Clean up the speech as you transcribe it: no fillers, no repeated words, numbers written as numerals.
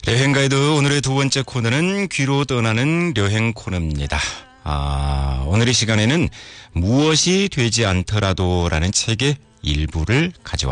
여행가이드 오늘의 두 번째 코너는 귀로 떠나는 여행 코너입니다. 오늘 이 시간에는 무엇이 되지 않더라도라는 책의 일부를 가져왔습니다.